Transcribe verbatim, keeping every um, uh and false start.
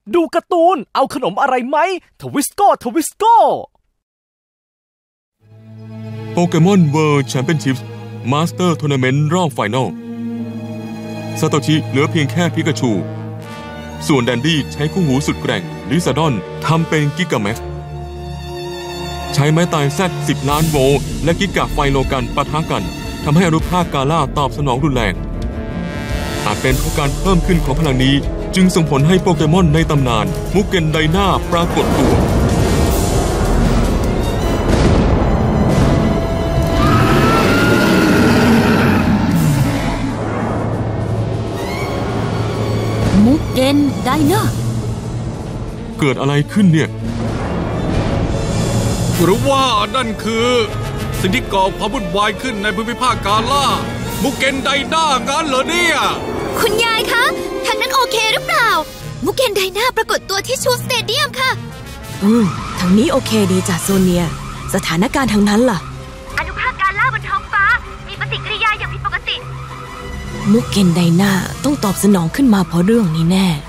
ดูการ์ตูนเอาขนมอะไรไหมทวิสโก้ทวิสโก้โปเกมอนเวิลด์แชมเปี้ยนชิพมาสเตอร์ทัวร์นาเมนต์รอบไฟนอลซาโตชิเหลือเพียงแค่พิกาชูส่วนแดนดี้ใช้คู่หูสุดแกร่งลิซาดอนทำเป็นกิกาแม็กใช้ไม้ตายแซดสิบล้านโวลต์และกิกาไฟโลกันปะทะกันทำให้อนุภาคกาล่าตอบสนองรุนแรงอาจเป็นเพราะการเพิ่มขึ้นของพลังนี้จึงส่งผลให้โปเกมอนในตำนานมุกเกนไดนาปรากฏตัวมุกเกนไดนาเกิดอะไรขึ้นเนี่ยหรือว่านั่นคือสิ่งที่ก่อความวุ่นวายขึ้นในภูมิภาคกาล่ามุกเกนไดนางั้นเหรอเนี่ยคุณยายคะทางนั้นโอเคหรือเปล่ามุกเกนไดนาปรากฏตัวที่ชูสเตเดียมค่ะอืมทางนี้โอเคดีจ้ะโซเนียสถานการณ์ทางนั้นล่ะอนุภาคกาล่าบนท้องฟ้ามีปฏิกิริยาอย่างผิดปกติมุกเกนไดนาต้องตอบสนองขึ้นมาเพราะเรื่องนี้แน่